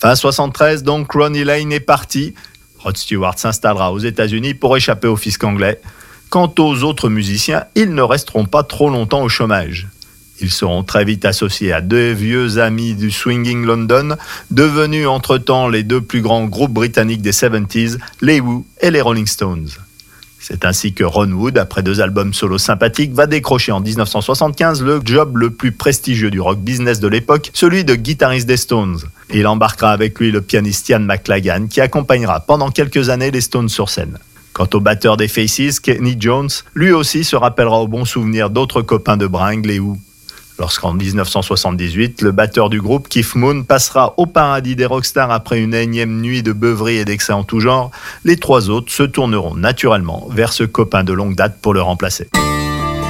Fin 73, donc, Ronnie Lane est parti. Rod Stewart s'installera aux États-Unis pour échapper au fisc anglais. Quant aux autres musiciens, ils ne resteront pas trop longtemps au chômage. Ils seront très vite associés à deux vieux amis du Swinging London, devenus entre-temps les deux plus grands groupes britanniques des 70s, les Who et les Rolling Stones. C'est ainsi que Ron Wood, après 2 albums solo sympathiques, va décrocher en 1975 le job le plus prestigieux du rock business de l'époque, celui de guitariste des Stones. Il embarquera avec lui le pianiste Ian McLagan, qui accompagnera pendant quelques années les Stones sur scène. Quant au batteur des Faces, Kenny Jones, lui aussi se rappellera au bon souvenir d'autres copains de bringue, les Who. Lorsqu'en 1978, le batteur du groupe, Keith Moon, passera au paradis des rockstars après une énième nuit de beuverie et d'excès en tout genre, les 3 autres se tourneront naturellement vers ce copain de longue date pour le remplacer.